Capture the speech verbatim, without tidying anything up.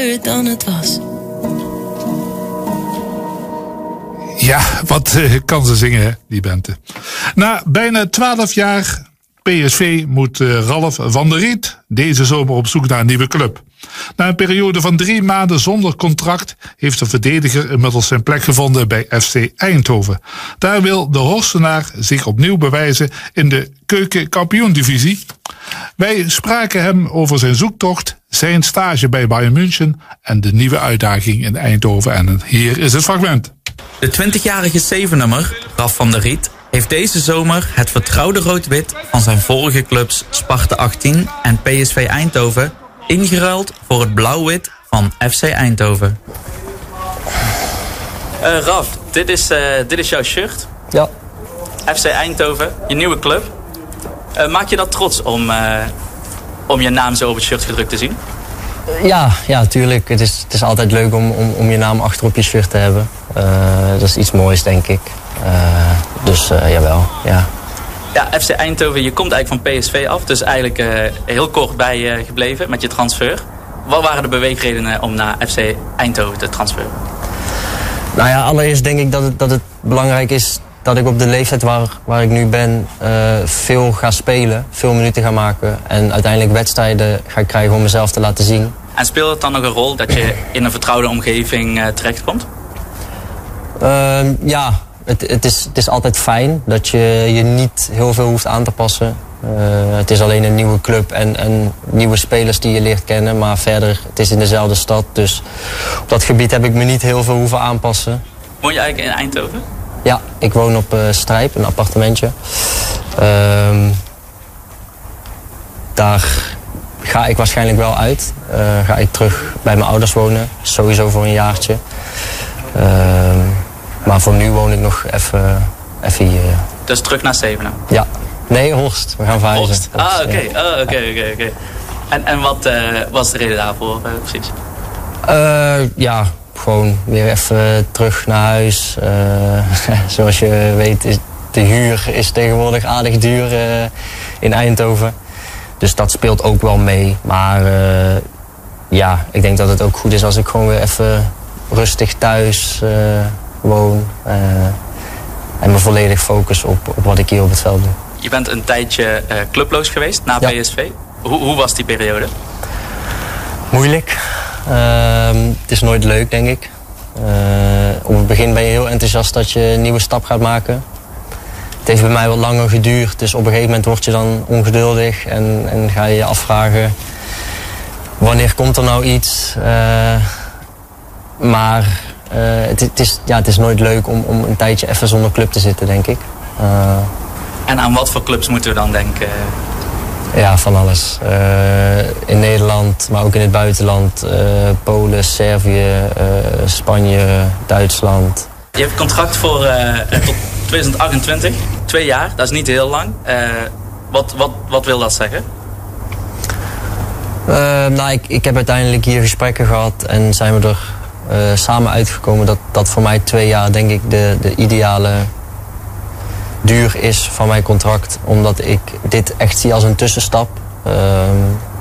leuker dan het was. Ja, wat uh, kan ze zingen, hè, die Bente. Na bijna twaalf jaar P S V moet uh, Ralf van der Riet deze zomer op zoek naar een nieuwe club. Na een periode van drie maanden zonder contract heeft de verdediger inmiddels zijn plek gevonden bij F C Eindhoven. Daar wil de Horstenaar zich opnieuw bewijzen in de keukenkampioendivisie. Wij spraken hem over zijn zoektocht, zijn stage bij Bayern München en de nieuwe uitdaging in Eindhoven. En hier is het fragment. De twintigjarige zevennummer, Ralf van der Riet, heeft deze zomer het vertrouwde rood-wit van zijn vorige clubs Sparta achttien en P S V Eindhoven ingeruild voor het blauw-wit van F C Eindhoven. Uh, Ralf, dit is, uh, dit is jouw shirt. Ja. F C Eindhoven, je nieuwe club. Uh, maak je dat trots om, uh, om je naam zo op het shirt gedrukt te zien? Ja, ja, tuurlijk. Het is, het is altijd leuk om, om, om je naam achter op je shirt te hebben. Uh, dat is iets moois, denk ik. Uh, dus uh, jawel, ja. Ja, F C Eindhoven, je komt eigenlijk van P S V af. Dus eigenlijk uh, heel kort bij je uh, gebleven met je transfer. Wat waren de beweegredenen om naar F C Eindhoven te transferen? Nou ja, allereerst denk ik dat het, dat het belangrijk is dat ik op de leeftijd waar, waar ik nu ben uh, veel ga spelen, veel minuten ga maken en uiteindelijk wedstrijden ga krijgen om mezelf te laten zien. En speelt het dan nog een rol dat je in een vertrouwde omgeving uh, terechtkomt? Uh, ja, het, het, is, het is altijd fijn dat je je niet heel veel hoeft aan te passen. Uh, het is alleen een nieuwe club en, en nieuwe spelers die je leert kennen, maar verder, het is in dezelfde stad, dus op dat gebied heb ik me niet heel veel hoeven aanpassen. Woon je eigenlijk in Eindhoven? Ja, ik woon op uh, Strijp, een appartementje. Uh, daar ga ik waarschijnlijk wel uit. Uh, ga ik terug bij mijn ouders wonen, sowieso voor een jaartje. Uh, maar voor nu woon ik nog even hier. Dus terug naar Zevenaar? Ja. Nee, Horst. We gaan verhuizen. Horst? Ah, oké. Okay. Ja. Oh, oké, oké, oké. En, en wat uh, was de reden daarvoor uh, precies? Uh, ja, gewoon weer even terug naar huis. Uh, zoals je weet, is de huur is tegenwoordig aardig duur uh, in Eindhoven. Dus dat speelt ook wel mee. Maar uh, ja, ik denk dat het ook goed is als ik gewoon weer even rustig thuis uh, woon. Uh, en me volledig focus op, op wat ik hier op het veld doe. Je bent een tijdje uh, clubloos geweest na ja. P S V. Hoe, hoe was die periode? Moeilijk. Uh, het is nooit leuk, denk ik. Uh, op het begin ben je heel enthousiast dat je een nieuwe stap gaat maken. Het heeft bij mij wat langer geduurd, dus op een gegeven moment word je dan ongeduldig en, en ga je je afvragen wanneer komt er nou iets. Uh, maar uh, het, het, is, ja, het is nooit leuk om, om een tijdje even zonder club te zitten, denk ik. Uh, en aan wat voor clubs moeten we dan denken? Ja, van alles. Uh, in Nederland, maar ook in het buitenland. Uh, Polen, Servië, uh, Spanje, Duitsland. Je hebt een contract voor uh, tot twintig achtentwintig. Twee jaar, dat is niet heel lang. Uh, wat, wat, wat wil dat zeggen? Uh, nou, ik, ik heb uiteindelijk hier gesprekken gehad en zijn we er uh, samen uitgekomen dat, dat voor mij twee jaar denk ik de, de ideale duur is van mijn contract. Omdat ik dit echt zie als een tussenstap. Uh,